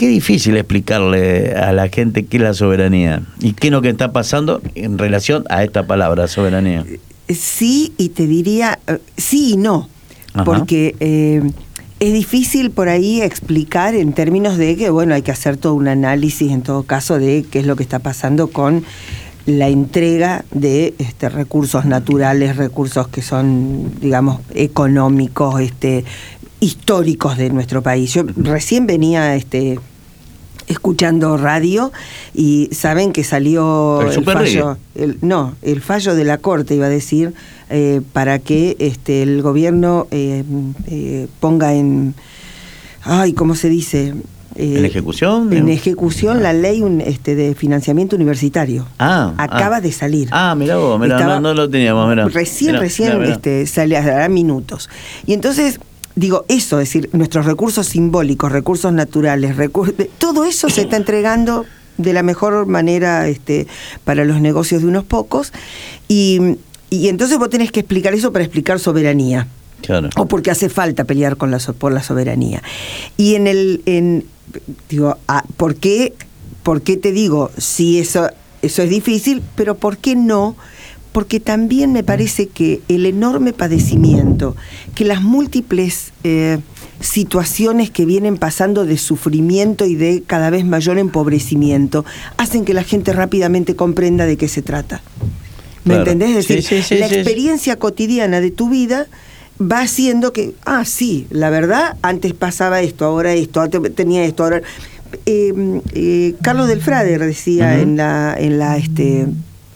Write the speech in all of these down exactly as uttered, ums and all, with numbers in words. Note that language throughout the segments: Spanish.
qué difícil explicarle a la gente qué es la soberanía y qué es lo que está pasando en relación a esta palabra, soberanía. Sí, y te diría sí y no, Ajá. porque eh, es difícil por ahí explicar en términos de que, bueno, hay que hacer todo un análisis en todo caso de qué es lo que está pasando con la entrega de este, recursos naturales, recursos que son, digamos, económicos, este, históricos de nuestro país. Yo recién venía este, escuchando radio y saben que salió el, el fallo, el, no, el fallo de la Corte, iba a decir, eh, para que este, el gobierno eh, eh, ponga en, ay, ¿cómo se dice? Eh, ¿En ejecución? En ejecución ah. la ley un, este, de financiamiento universitario. Ah, Acaba ah. de salir. Ah, mirá vos, mirá, no, no lo teníamos, mirá. Recién, mirá, recién mirá, mirá. Este, sale a minutos. Y entonces, digo, eso, es decir, nuestros recursos simbólicos, recursos naturales, recursos, todo eso se está entregando de la mejor manera este, para los negocios de unos pocos. Y, y entonces vos tenés que explicar eso para explicar soberanía. Claro. O porque hace falta pelear con la, por la soberanía. Y en el... En, digo, ah, ¿por qué, ¿por qué te digo? Sí, eso, eso es difícil, pero ¿por qué no? Porque también me parece que el enorme padecimiento, que las múltiples eh, situaciones que vienen pasando de sufrimiento y de cada vez mayor empobrecimiento, hacen que la gente rápidamente comprenda de qué se trata. ¿Me Claro. entendés? Es decir, sí, sí, sí, la sí. experiencia cotidiana de tu vida va haciendo que, ah, sí, la verdad, antes pasaba esto, ahora esto, antes tenía esto, ahora... Eh, eh, Carlos del Frader decía uh-huh. en la, en la, este,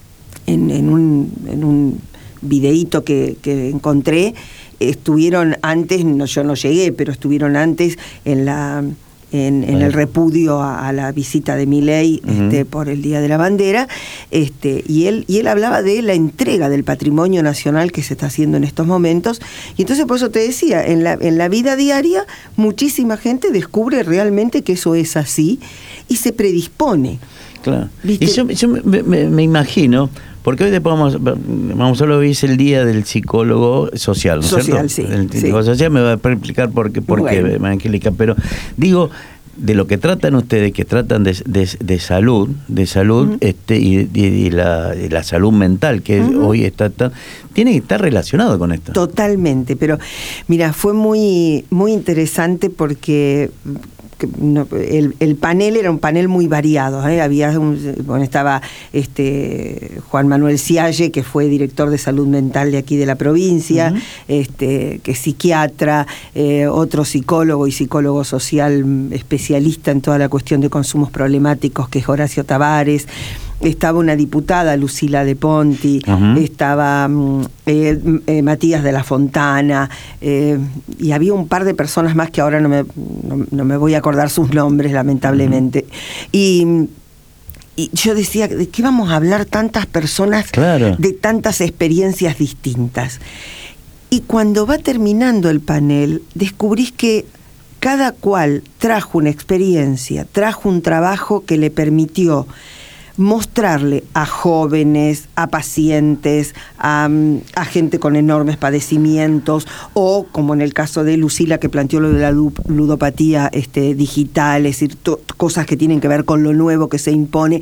en, en un, en un videíto que, que encontré, estuvieron antes, no, yo no llegué, pero estuvieron antes en la... En, en el repudio a, a la visita de Milei uh-huh. este, por el Día de la Bandera, este, y él y él hablaba de la entrega del patrimonio nacional que se está haciendo en estos momentos, y entonces por eso te decía, en la, en la vida diaria muchísima gente descubre realmente que eso es así y se predispone. Claro. ¿Viste? Y yo, yo me, me, me imagino, porque hoy después vamos, vamos a lo que es el día del psicólogo social, ¿no es social, cierto? Sí, el psicólogo sí. social me va a explicar por qué, por bueno. qué, Angélica, pero digo, de lo que tratan ustedes, que tratan de, de, de salud, de salud uh-huh. este y, y, y, la, y la salud mental, que uh-huh. hoy está tan, tiene que estar relacionado con esto. Totalmente, pero mira, fue muy, muy interesante porque... Que no, el, el panel era un panel muy variado, ¿eh? Había un, bueno, estaba este Juan Manuel Cialle, que fue director de salud mental de aquí de la provincia, uh-huh. este que es psiquiatra, eh, otro psicólogo y psicólogo social especialista en toda la cuestión de consumos problemáticos, que es Horacio Tavares. Estaba una diputada, Lucila de Ponti, uh-huh. estaba eh, eh, Matías de la Fontana, eh, y había un par de personas más que ahora no me, no, no me voy a acordar sus nombres, lamentablemente. Uh-huh. Y, y yo decía, ¿de qué vamos a hablar tantas personas, claro. de tantas experiencias distintas? Y cuando va terminando el panel, descubrís que cada cual trajo una experiencia, trajo un trabajo que le permitió mostrarle a jóvenes, a pacientes, a, a gente con enormes padecimientos, o como en el caso de Lucila, que planteó lo de la ludopatía este, digital, es decir, to, cosas que tienen que ver con lo nuevo que se impone.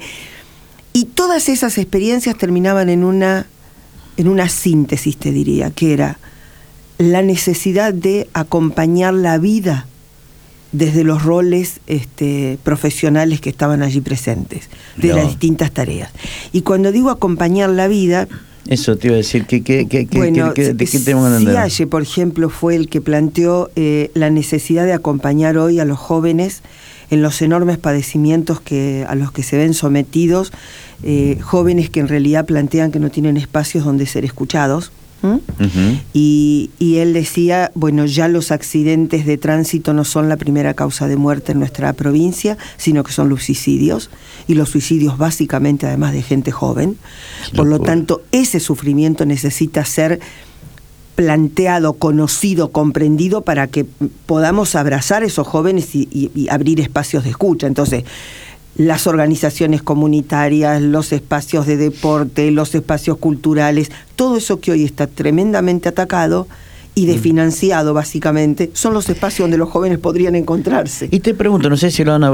Y todas esas experiencias terminaban en una, en una síntesis, te diría, que era la necesidad de acompañar la vida desde los roles este, profesionales que estaban allí presentes, de no. las distintas tareas. Y cuando digo acompañar la vida... Eso te iba a decir, ¿qué, qué, qué, bueno, qué, qué, qué tenemos que entender? Cialle, por ejemplo, fue el que planteó eh, la necesidad de acompañar hoy a los jóvenes en los enormes padecimientos que, a los que se ven sometidos, eh, jóvenes que en realidad plantean que no tienen espacios donde ser escuchados. ¿Mm? Uh-huh. y, y él decía, bueno, ya los accidentes de tránsito no son la primera causa de muerte en nuestra provincia, sino que son los suicidios, y los suicidios básicamente además de gente joven. Por lo tanto, ese sufrimiento necesita ser planteado, conocido, comprendido, para que podamos abrazar a esos jóvenes y, y, y abrir espacios de escucha. Entonces, las organizaciones comunitarias, los espacios de deporte, los espacios culturales, todo eso que hoy está tremendamente atacado y desfinanciado básicamente, son los espacios donde los jóvenes podrían encontrarse. Y te pregunto, no sé si lo han